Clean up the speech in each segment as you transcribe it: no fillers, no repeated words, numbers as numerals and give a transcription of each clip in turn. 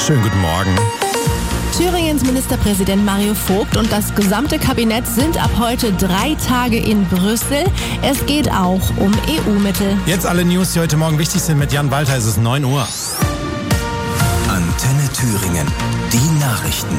Schönen guten Morgen. Thüringens Ministerpräsident Mario Vogt und das gesamte Kabinett sind ab heute 3 Tage in Brüssel. Es geht auch um EU-Mittel. Jetzt alle News, die heute Morgen wichtig sind. Mit Jan Walter ist es 9 Uhr. Antenne Thüringen. Die Nachrichten.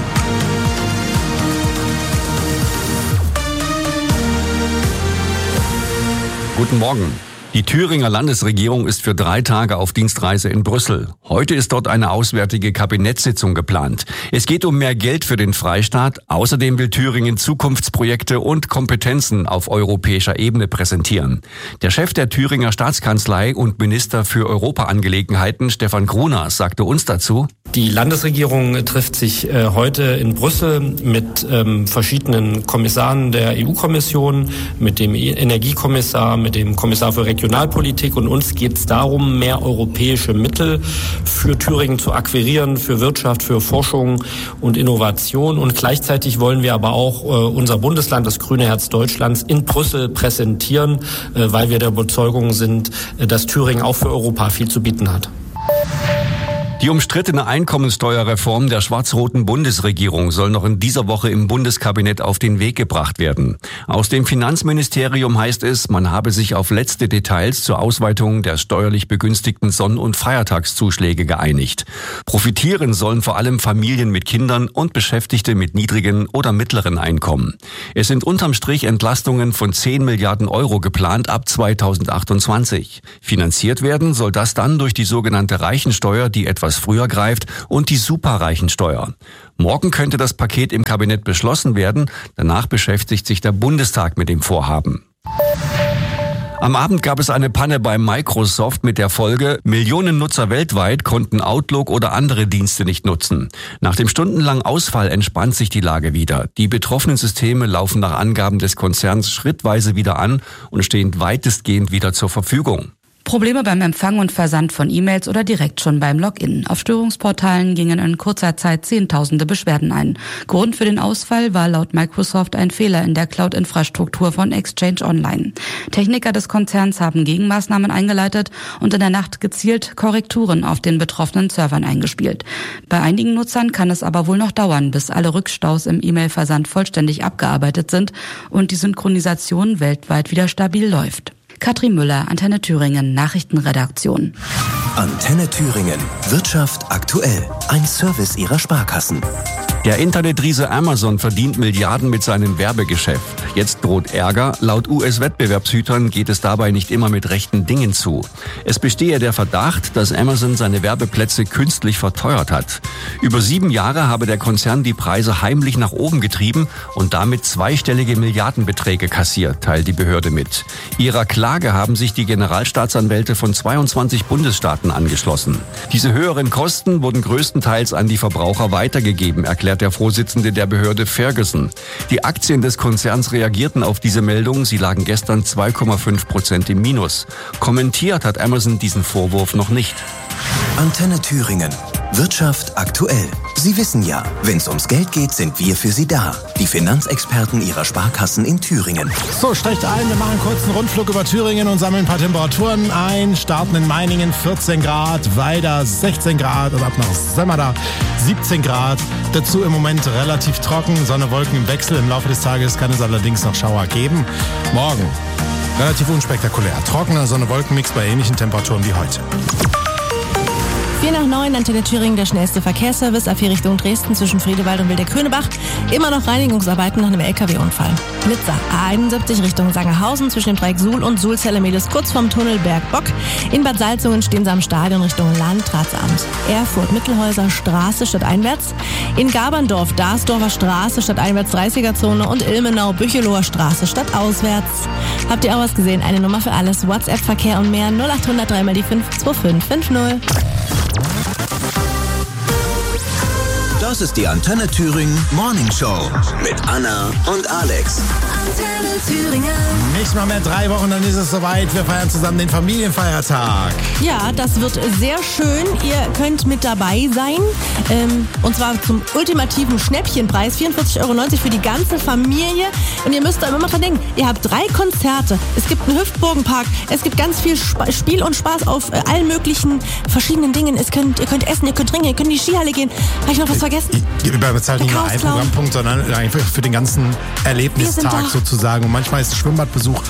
Guten Morgen. Die Thüringer Landesregierung ist für 3 Tage auf Dienstreise in Brüssel. Heute ist dort eine auswärtige Kabinettssitzung geplant. Es geht um mehr Geld für den Freistaat. Außerdem will Thüringen Zukunftsprojekte und Kompetenzen auf europäischer Ebene präsentieren. Der Chef der Thüringer Staatskanzlei und Minister für Europaangelegenheiten, Stefan Gruner, sagte uns dazu: Die Landesregierung trifft sich heute in Brüssel mit verschiedenen Kommissaren der EU-Kommission, mit dem Energiekommissar, mit dem Kommissar für Regionalpolitik, und uns geht es darum, mehr europäische Mittel für Thüringen zu akquirieren, für Wirtschaft, für Forschung und Innovation. Und gleichzeitig wollen wir aber auch unser Bundesland, das grüne Herz Deutschlands, in Brüssel präsentieren, weil wir der Überzeugung sind, dass Thüringen auch für Europa viel zu bieten hat. Die umstrittene Einkommenssteuerreform der schwarz-roten Bundesregierung soll noch in dieser Woche im Bundeskabinett auf den Weg gebracht werden. Aus dem Finanzministerium heißt es, man habe sich auf letzte Details zur Ausweitung der steuerlich begünstigten Sonn- und Feiertagszuschläge geeinigt. Profitieren sollen vor allem Familien mit Kindern und Beschäftigte mit niedrigen oder mittleren Einkommen. Es sind unterm Strich Entlastungen von 10 Milliarden Euro geplant ab 2028. Finanziert werden soll das dann durch die sogenannte Reichensteuer, die etwas früher greift, und die Superreichensteuer. Morgen könnte das Paket im Kabinett beschlossen werden. Danach beschäftigt sich der Bundestag mit dem Vorhaben. Am Abend gab es eine Panne bei Microsoft mit der Folge, Millionen Nutzer weltweit konnten Outlook oder andere Dienste nicht nutzen. Nach dem stundenlangen Ausfall entspannt sich die Lage wieder. Die betroffenen Systeme laufen nach Angaben des Konzerns schrittweise wieder an und stehen weitestgehend wieder zur Verfügung. Probleme beim Empfang und Versand von E-Mails oder direkt schon beim Login. Auf Störungsportalen gingen in kurzer Zeit Zehntausende Beschwerden ein. Grund für den Ausfall war laut Microsoft ein Fehler in der Cloud-Infrastruktur von Exchange Online. Techniker des Konzerns haben Gegenmaßnahmen eingeleitet und in der Nacht gezielt Korrekturen auf den betroffenen Servern eingespielt. Bei einigen Nutzern kann es aber wohl noch dauern, bis alle Rückstaus im E-Mail-Versand vollständig abgearbeitet sind und die Synchronisation weltweit wieder stabil läuft. Katrin Müller, Antenne Thüringen, Nachrichtenredaktion. Antenne Thüringen. Wirtschaft aktuell. Ein Service Ihrer Sparkassen. Der Internetriese Amazon verdient Milliarden mit seinem Werbegeschäft. Jetzt droht Ärger. Laut US-Wettbewerbshütern geht es dabei nicht immer mit rechten Dingen zu. Es bestehe der Verdacht, dass Amazon seine Werbeplätze künstlich verteuert hat. Über 7 Jahre habe der Konzern die Preise heimlich nach oben getrieben und damit zweistellige Milliardenbeträge kassiert, teilt die Behörde mit. Ihrer Klage haben sich die Generalstaatsanwälte von 22 Bundesstaaten angeschlossen. Diese höheren Kosten wurden größtenteils an die Verbraucher weitergegeben, erklärt der Vorsitzende der Behörde Ferguson. Die Aktien des Konzerns reagierten auf diese Meldung. Sie lagen gestern 2,5% im Minus. Kommentiert hat Amazon diesen Vorwurf noch nicht. Antenne Thüringen. Wirtschaft aktuell. Sie wissen ja, wenn es ums Geld geht, sind wir für Sie da. Die Finanzexperten Ihrer Sparkassen in Thüringen. So, steigt ein, wir machen einen kurzen Rundflug über Thüringen und sammeln ein paar Temperaturen ein. Starten in Meiningen 14 Grad, Weida 16 Grad und ab nach Semmada 17 Grad. Dazu im Moment relativ trocken, Sonne, Wolken im Wechsel. Im Laufe des Tages kann es allerdings noch Schauer geben. Morgen relativ unspektakulär. Trockener Sonne-Wolken-Mix bei ähnlichen Temperaturen wie heute. 4:09, Antenne Thüringen, der schnellste Verkehrsservice. A4 Richtung Dresden zwischen Friedewald und Wilde-Könebach. Immer noch Reinigungsarbeiten nach einem LKW-Unfall. Nizza, A71 Richtung Sangerhausen zwischen dem Dreieck Suhl und Suhl-Zellermedes kurz vom Tunnel Bergbock. In Bad Salzungen stehen sie am Stadion Richtung Landratsamt. Erfurt, Mittelhäuser Straße stadteinwärts. In Gaberndorf, Darsdorfer Straße stadteinwärts 30er-Zone und Ilmenau, Bücheloher Straße stadtauswärts. Habt ihr auch was gesehen? Eine Nummer für alles. WhatsApp-Verkehr und mehr 0800 3 mal die 5 2550. Das ist die Antenne Thüringen Morning Show mit Anna und Alex. Antenne Thüringen. Nicht mal mehr 3 Wochen, dann ist es soweit. Wir feiern zusammen den Familienfeiertag. Ja, das wird sehr schön. Ihr könnt mit dabei sein. Und zwar zum ultimativen Schnäppchenpreis. 44,90 € für die ganze Familie. Und ihr müsst da immer mal dran denken, ihr habt 3 Konzerte. Es gibt einen Hüpfburgenpark. Es gibt ganz viel Spiel und Spaß auf allen möglichen verschiedenen Dingen. Ihr könnt essen, ihr könnt trinken, ihr könnt in die Skihalle gehen. Habe ich noch was vergessen? Ihr bezahlt nicht nur einen Programmpunkt, sondern einfach für den ganzen Erlebnistag sozusagen. Und manchmal ist Schwimmbadbesuch